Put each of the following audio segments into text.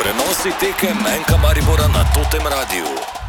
Prenosi tekem NK Maribora na Totem Radiu.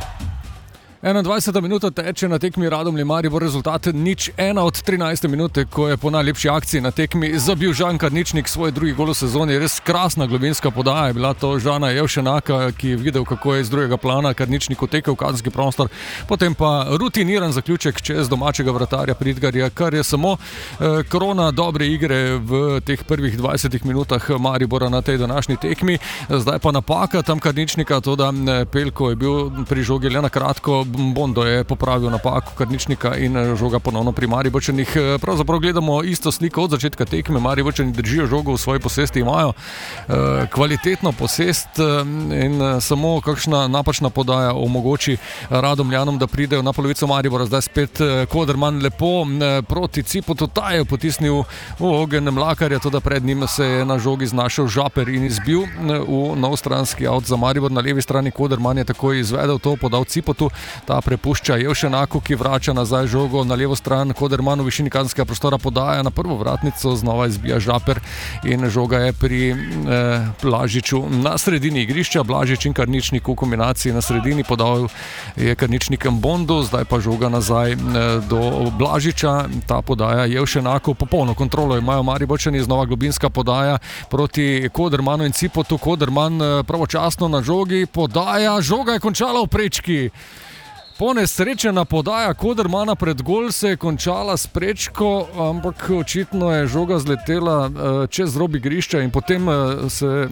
21. minuta teče na tekmi Radomlje Maribor, rezultat 0-1 od 13. minute, ko je po najlepši akciji na tekmi zabil Žan Karničnik svoj drugi gol v sezoni. Res krasna globinska podaja je bila to Žana Jevšenaka, ki je videl, kako je iz drugega plana Karničnik utekel v kazenski prostor, potem pa rutiniran zaključek čez domačega vratarja Pridgarja, kar je samo krona dobre igre v teh prvih 20 minutah Maribora na tej današnji tekmi. Zdaj pa napaka tam Karničnika, to da Pelko je bil pri žogi le na kratko. Bondo je popravil napako Karničnika in žoga ponovno pri Mariborčanih. Pravzaprav gledamo isto sliko od začetka tekme. Mariborčani držijo žogo v svoji posesti, imajo kvalitetno posest in samo kakšna napačna podaja omogoči Radomljanom, da pridejo na polovico Maribora. Zdaj spet Koderman lepo proti Cipotu, ta je potisnil v ogenj Mlakarja, to da pred njim se je na žogi znašel Žaper in izbil v novostranski avt za Maribor. Na levi strani Koderman je takoj izvedel to, podal Cipotu. Ta prepušča Jevšenaku, ki vrača nazaj žogo na levo stran. Koderman v višini kazenskega prostora podaja na prvo vratnico, znova izbija Žaper in žoga je pri Blažiču na sredini igrišča. Blažič in Karničnik v kombinaciji na sredini, podal je Karničnikem Bondu, zdaj pa žoga nazaj do Blažiča. Ta podaja Jevšenaku, popolno kontrolo imajo Mariborčani, znova globinska podaja proti Kodermanu in Cipotu. Koderman pravočasno na žogi podaja, žoga je končala v prečki. Ponesrečena podaja Kodermana pred gol se je končala s prečko, ampak očitno je žoga zletela čez rob igrišča in potem se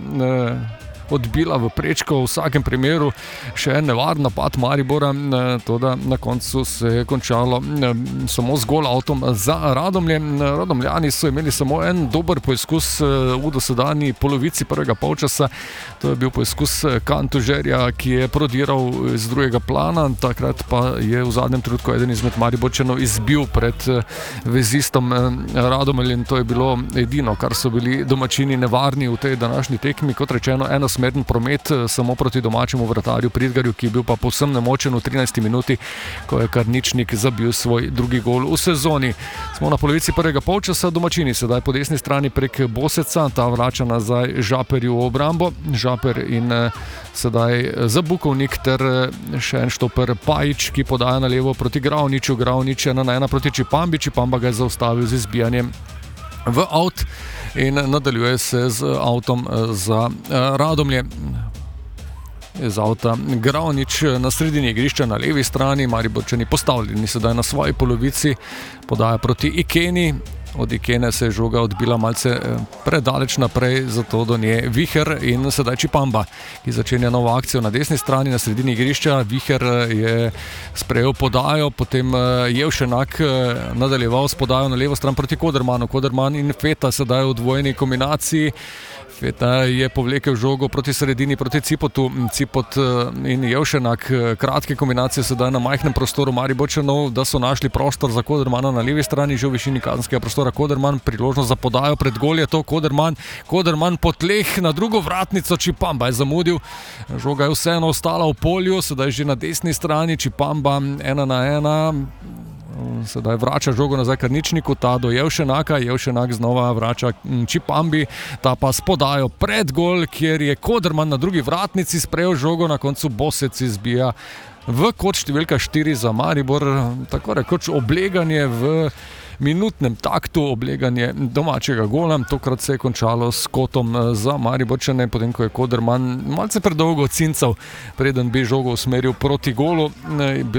odbila v prečko. V vsakem primeru še en nevaren napad Maribora, toda na koncu se je končalo samo z gol avtom za Radomlje. Radomljani so imeli samo en dober poizkus v dosedanji polovici prvega polčasa. To je bil poizkus Kantužerja, ki je prodiral iz drugega plana, takrat pa je v zadnjem trenutku eden izmed Mariborčanov izbil pred vezistom Radomelj in to je bilo edino, kar so bili domačini nevarni v tej današnji tekmi. Kot rečeno, enosmerni promet samo proti domačemu vratarju Pridgarju, ki je bil pa povsem nemočen v 13. minuti, ko je Karničnik zabil svoj drugi gol v sezoni. Smo na polovici prvega polčasa, domačini sedaj po desni strani prek Boseca, ta vrača nazaj Žaperju v obrambo. Žaper in sedaj Zabukovnik ter še en štoper Pajič, ki podaja na levo proti Gravniču. Gravnič 1-1 proti Čipambi, Čipamba ga je zaustavil z izbijanjem v avt in nadaljuje se z avtom za Radomlje. Z avta Gravnič na sredini igrišča na levi strani, Mariborčani postavljeni sedaj na svoji polovici, podaja proti Ikeni. Od Ikene se je žoga odbila malce predaleč naprej, zato do nje Viher in sedaj Čipamba, ki začenja novo akcijo na desni strani, na sredini igrišča. Viher je sprejel podajo, potem Jevšenak nadaljeval s podajo na levo stran proti Kodermanu. Koderman in Feta sedaj v dvojni kombinaciji. Feta je povlekel žogo proti sredini, proti Cipotu. Cipot in Jevšenak, kratke kombinacije sedaj na majhnem prostoru Mariborčanov, da so našli prostor za Kodermana na levi strani, že v višini kazenskega prostora Koderman, priložnost za podajo pred gol je to Koderman po tleh na drugo vratnico, Čipamba je zamudil. Žoga je vseeno ostala v polju, sedaj že na desni strani, Čipamba 1-1. Sedaj vrača žogo nazaj Karničniku, ta do Jevšenaka, Jevšenak znova vrača Čipambi, ta pa s podajo pred gol, kjer je Koderman na drugi vratnici sprejel žogo, na koncu Bosec izbija v kot številka 4 za Maribor, tako rekoč obleganje v minutnem taktu, obleganje domačega gola. Tokrat se je končalo s kotom za Mariborčane, potem ko je Koderman malce predolgo cincal, preden bi žogo usmeril proti golu.